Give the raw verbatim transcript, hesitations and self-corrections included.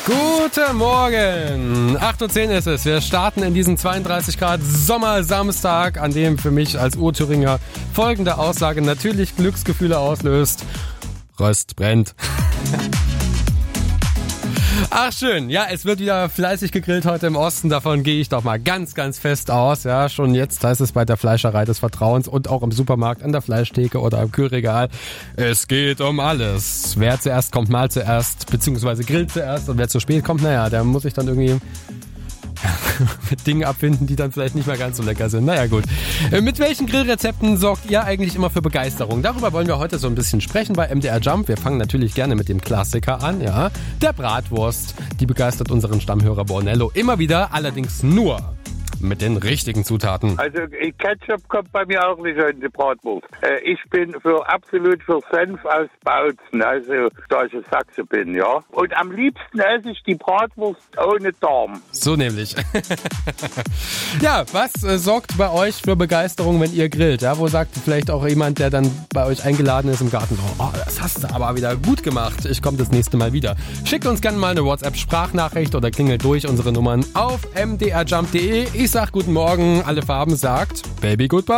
Guten Morgen! acht Uhr zehn ist es. Wir starten in diesen zweiunddreißig Grad Sommersamstag, an dem für mich als Ur-Thüringer folgende Aussage natürlich Glücksgefühle auslöst. Röst brennt. Ach schön, ja, es wird wieder fleißig gegrillt heute im Osten, davon gehe ich doch mal ganz, ganz fest aus. Ja, schon jetzt heißt es bei der Fleischerei des Vertrauens und auch im Supermarkt, an der Fleischtheke oder im Kühlregal. Es geht um alles. Wer zuerst kommt, mal zuerst, beziehungsweise grillt zuerst, und wer zu spät kommt, naja, der muss sich dann irgendwie mit Dingen abfinden, die dann vielleicht nicht mehr ganz so lecker sind. Naja, gut. Mit welchen Grillrezepten sorgt ihr eigentlich immer für Begeisterung? Darüber wollen wir heute so ein bisschen sprechen bei M D R Jump. Wir fangen natürlich gerne mit dem Klassiker an, ja. Der Bratwurst. Die begeistert unseren Stammhörer Bornello immer wieder, allerdings nur mit den richtigen Zutaten. Also Ketchup kommt bei mir auch nicht in die Bratwurst. Äh, ich bin für absolut für Senf aus Bautzen, also da ich in Sachse bin, ja. Und am liebsten esse ich die Bratwurst ohne Darm. So nämlich. Ja, was äh, sorgt bei euch für Begeisterung, wenn ihr grillt? Ja, wo sagt vielleicht auch jemand, der dann bei euch eingeladen ist im Garten, oh, das hast du aber wieder gut gemacht. Ich komme das nächste Mal wieder. Schickt uns gerne mal eine WhatsApp-Sprachnachricht oder klingelt durch unsere Nummern auf m d r jump punkt d e. Ich sag guten Morgen, alle Farben sagt Baby Goodbye.